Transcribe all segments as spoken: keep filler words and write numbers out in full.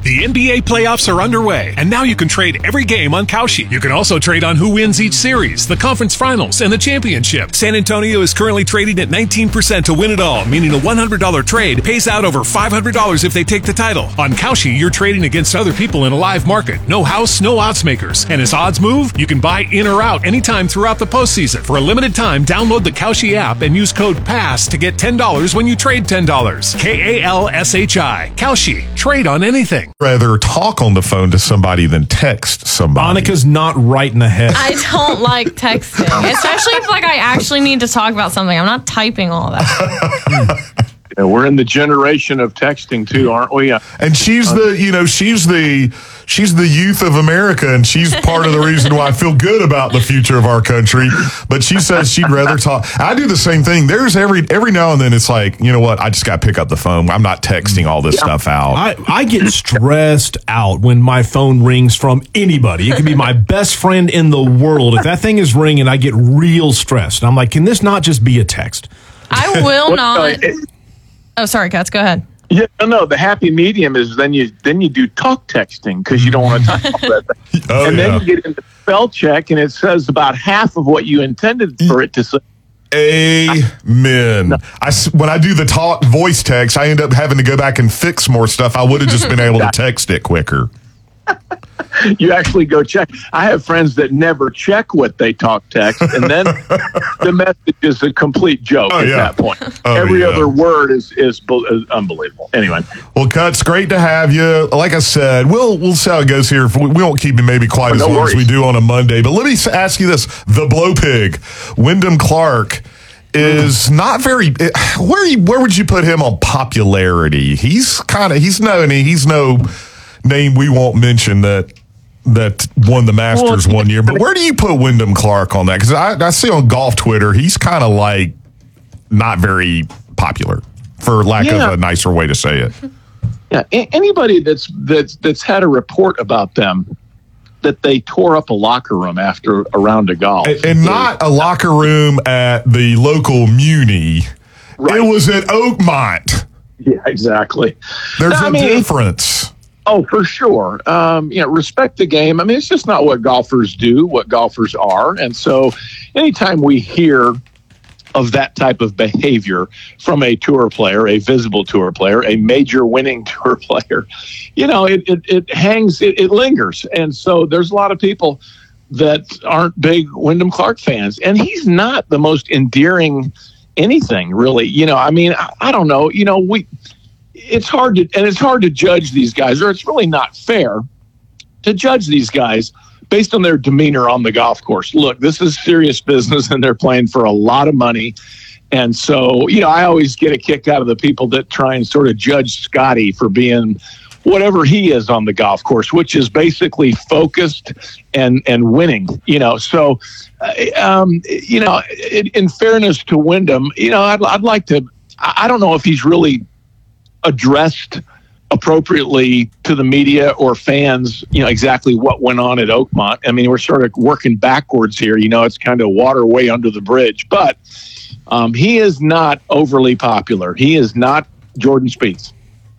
The N B A playoffs are underway, and now you can trade every game on Kalshi. You can also trade on who wins each series, the conference finals, and the championship. San Antonio is currently trading at nineteen percent to win it all, meaning a one hundred dollars trade pays out over five hundred dollars if they take the title. On Kalshi, you're trading against other people in a live market. No house, no odds makers. And as odds move, you can buy in or out anytime throughout the postseason. For a limited time, download the Kalshi app and use code PASS to get ten dollars when you trade ten dollars. K A L S H I. Kalshi. Trade on anything. Rather talk on the phone to somebody than text somebody. Monica's not right in the head. I don't like texting, especially if like I actually need to talk about something. I'm not typing all that. Yeah, we're in the generation of texting too, aren't we? And she's the, you know, she's the she's the youth of America, and she's part of the reason why I feel good about the future of our country. But she says she'd rather talk. I do the same thing. There's every every now and then it's like, you know what? I just got to pick up the phone. I'm not texting all this yeah. stuff out. I, I get stressed out when my phone rings from anybody. It can be my best friend in the world. If that thing is ringing, I get real stressed. And I'm like, can this not just be a text? I will not. Oh, sorry, Katz. Go ahead. Yeah, no, no. The happy medium is then you then you do talk texting because you don't want to type all that thing. Oh, and yeah. then you get into spell check, and it says about half of what you intended for it to say. Amen. I, when I do the talk voice text, I end up having to go back and fix more stuff. I would have just been able to text it quicker. You actually go check. I have friends that never check what they talk text, and then the message is a complete joke oh, at yeah. that point. Oh, Every yeah. other word is, is is unbelievable. Anyway, well, Cuts, great to have you. Like I said, we'll we'll see how it goes here. We won't keep you maybe quite oh, as no long worries. as we do on a Monday. But let me ask you this: the Blow Pig, Wyndham Clark, is not very. Where where would you put him on popularity? He's kind of he's no he's no name we won't mention that. that won the Masters well, one year. But where do you put Wyndham Clark on that? Because I, I see on golf Twitter, he's kind of like not very popular, for lack yeah. of a nicer way to say it. Yeah, a- anybody that's that's that's had a report about them that they tore up a locker room after a round of golf. And, and not a locker room at the local Muni. Right. It was at Oakmont. Yeah, exactly. There's no, a I mean, difference. Oh, for sure. Um, you know, respect the game. I mean, it's just not what golfers do, what golfers are. And so anytime we hear of that type of behavior from a tour player, a visible tour player, a major winning tour player, you know, it, it, it hangs, it, it lingers. And so there's a lot of people that aren't big Wyndham Clark fans. And he's not the most endearing anything, really. You know, I mean, I, I don't know. You know, we... It's hard to, and it's hard to judge these guys, or it's really not fair to judge these guys based on their demeanor on the golf course. Look, this is serious business, and they're playing for a lot of money. And so, you know, I always get a kick out of the people that try and sort of judge Scotty for being whatever he is on the golf course, which is basically focused and, and winning, you know. So, uh, um, you know, in, in fairness to Wyndham, you know, I'd, I'd like to, I don't know if he's really addressed appropriately to the media or fans, you know, exactly what went on at Oakmont. I mean, we're sort of working backwards here. You know, it's kind of water way under the bridge. But um, he is not overly popular. He is not Jordan Spieth.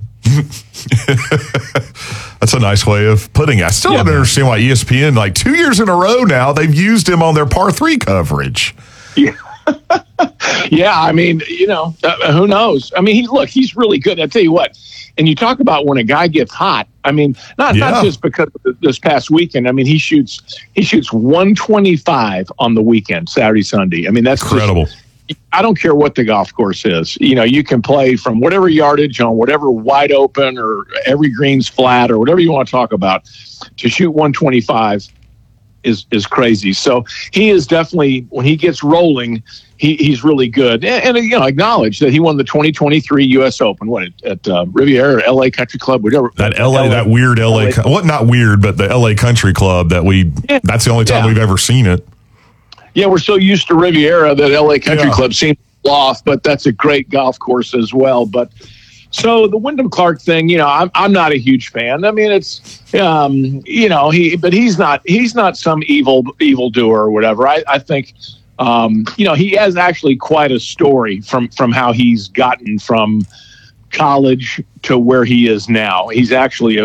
That's a nice way of putting it. I still yeah, don't understand why E S P N, like two years in a row now, they've used him on their par three coverage. Yeah. Yeah, I mean, you know, uh, who knows? I mean, he look, he's really good. I tell you what, and you talk about when a guy gets hot. I mean, not yeah. not just because of this past weekend. I mean, he shoots he shoots one twenty-five on the weekend, Saturday, Sunday. I mean, that's incredible. Just, I don't care what the golf course is. You know, you can play from whatever yardage on whatever wide open or every green's flat or whatever you want to talk about. To shoot one twenty-five is is crazy. So he is definitely, when he gets rolling, he, he's really good. And, and, you know, acknowledge that he won the twenty twenty-three U S Open, what, at, at uh, Riviera or L A Country Club, whatever. That L A, L A that weird L A, L A, what, not weird, but the L A Country Club that we, yeah. that's the only time yeah. we've ever seen it. Yeah, we're so used to Riviera that L A Country yeah. Club seems off, but that's a great golf course as well. But so the Wyndham Clark thing, you know, I'm I'm not a huge fan. I mean, it's um, you know, he but he's not he's not some evil evil doer or whatever. I, I think um, you know, he has actually quite a story from from how he's gotten from college to where he is now. He's actually a